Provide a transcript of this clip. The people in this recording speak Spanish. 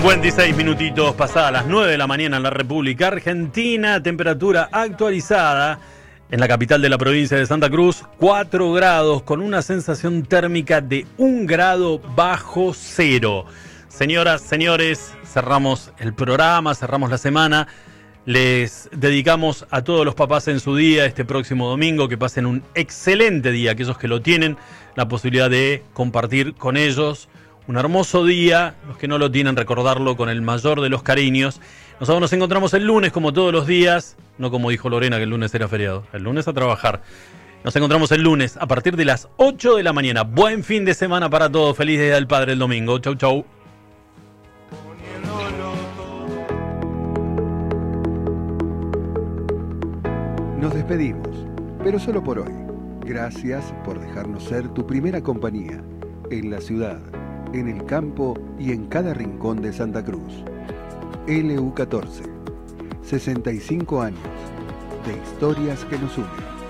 56 minutitos pasadas las 9 de la mañana en la República Argentina, temperatura actualizada en la capital de la provincia de Santa Cruz, 4 grados con una sensación térmica de 1 grado bajo cero. Señoras, señores, cerramos el programa, cerramos la semana. Les dedicamos a todos los papás en su día este próximo domingo, que pasen un excelente día, aquellos que lo tienen, la posibilidad de compartir con ellos un hermoso día, los que no lo tienen, recordarlo con el mayor de los cariños. Nosotros nos encontramos el lunes como todos los días, no como dijo Lorena que el lunes era feriado, el lunes a trabajar. Nos encontramos el lunes a partir de las 8 de la mañana. Buen fin de semana para todos, feliz Día del Padre el domingo. Chau, chau. Nos despedimos, pero solo por hoy. Gracias por dejarnos ser tu primera compañía, en la ciudad, en el campo y en cada rincón de Santa Cruz. LU14, 65 años de historias que nos unen.